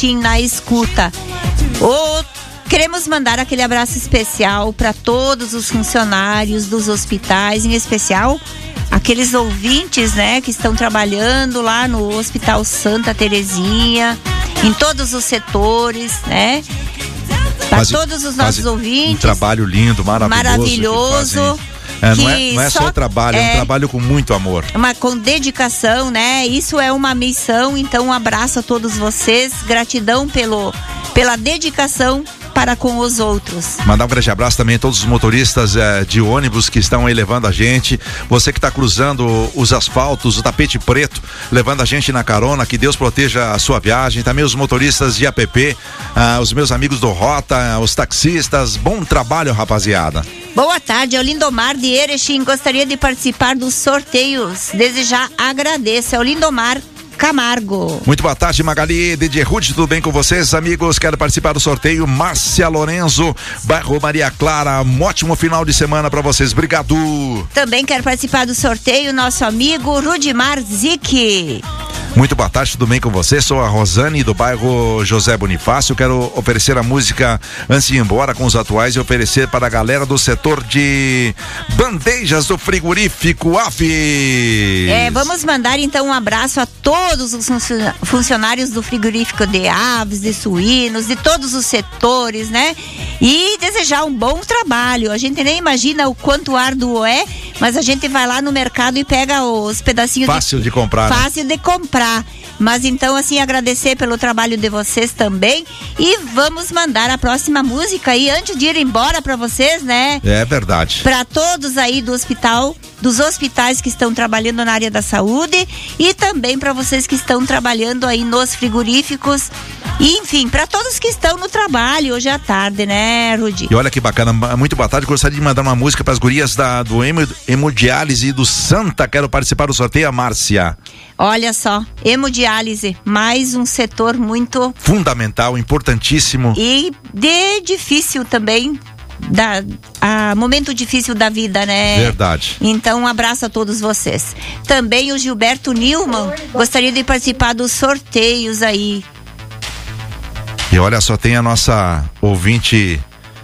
Erechim na escuta. Queremos mandar aquele abraço especial para todos os funcionários dos hospitais, em especial aqueles ouvintes, né, que estão trabalhando lá no Hospital Santa Terezinha, em todos os setores, né? Para todos os nossos ouvintes. Um trabalho lindo, maravilhoso. Não é só trabalho, é um trabalho com muito amor. Com dedicação, né? Isso é uma missão, então um abraço a todos vocês, gratidão pela dedicação para com os outros. Mandar um grande abraço também a todos os motoristas de ônibus que estão aí levando a gente, você que está cruzando os asfaltos, o tapete preto, levando a gente na carona, que Deus proteja a sua viagem, também os motoristas de app, os meus amigos do Rota, os taxistas, bom trabalho, rapaziada. Boa tarde, é o Lindomar de Erechim, gostaria de participar dos sorteios, desejar agradeço, é o Lindomar Camargo. Muito boa tarde, Magali, DJ Rude, tudo bem com vocês, amigos? Quero participar do sorteio. Márcia Lorenzo, bairro Maria Clara, um ótimo final de semana para vocês, obrigado. Também quero participar do sorteio, nosso amigo Rudimar Zic. Muito boa tarde, tudo bem com você? Sou a Rosane do bairro José Bonifácio. Quero oferecer a música Antes de ir embora com os atuais e oferecer para a galera do setor de bandejas do frigorífico Aves. Vamos mandar então um abraço a todos os funcionários do frigorífico de aves, de suínos, de todos os setores, né? E desejar um bom trabalho. A gente nem imagina o quanto árduo é, mas a gente vai lá no mercado e pega os pedacinhos fácil de comprar. Fácil de comprar. Mas então, assim, agradecer pelo trabalho de vocês também. E vamos mandar a próxima música aí antes de ir embora para vocês, né? É verdade. Para todos aí do hospital, dos hospitais que estão trabalhando na área da saúde e também para vocês que estão trabalhando aí nos frigoríficos. E, enfim, para todos que estão no trabalho hoje à tarde, né, Rudi? E olha que bacana, muito boa tarde. Gostaria de mandar uma música para as gurias do Hemodiálise do Santa. Quero participar do sorteio, a Márcia. Olha só, hemodiálise, mais um setor muito fundamental, importantíssimo e difícil também, momento difícil da vida, né? Verdade. Então, um abraço a todos vocês. Também o Gilberto Nilman gostaria de participar dos sorteios aí. E olha só, tem a nossa ouvinte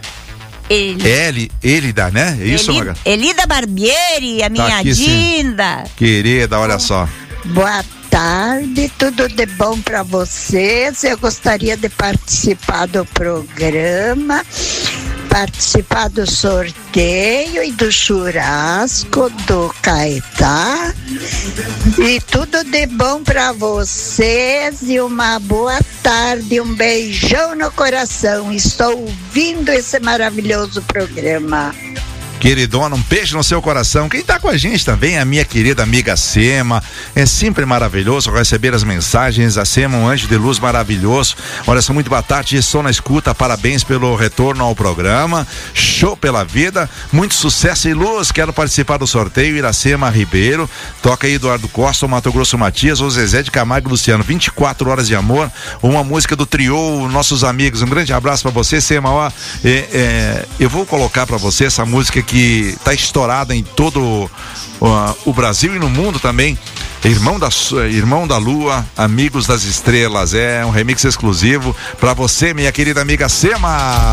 Elida, né? É isso, Maga? Elida Barbieri, a minha linda. Querida, olha só. Boa tarde, tudo de bom para vocês. Eu gostaria de participar do programa, participar do sorteio e do churrasco do Caetá. E tudo de bom para vocês e uma boa tarde, um beijão no coração. Estou ouvindo esse maravilhoso programa. Queridona, um beijo no seu coração. Quem tá com a gente também é a minha querida amiga Sema. É sempre maravilhoso receber as mensagens. A Sema, um anjo de luz maravilhoso. Olha só, muito boa tarde, estou na escuta. Parabéns pelo retorno ao programa. Show pela vida. Muito sucesso e luz. Quero participar do sorteio. Iracema Ribeiro. Toca aí Eduardo Costa, o Mato Grosso Matias, o Zezé de Camargo e Luciano. 24 horas de amor. Uma música do trio Nossos Amigos. Um grande abraço pra você, Sema. Ó, eu vou colocar pra você essa música que está estourada em todo o Brasil e no mundo também. Irmão da Lua, Amigos das Estrelas. É um remix exclusivo para você, minha querida amiga Sema.